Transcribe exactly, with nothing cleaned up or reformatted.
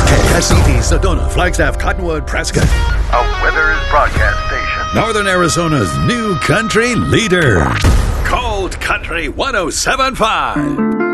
Cassini, Sedona, Flagstaff, Cottonwood, Prescott. A Withers broadcast station. Northern Arizona's new country leader. Cold Country one oh seven point five.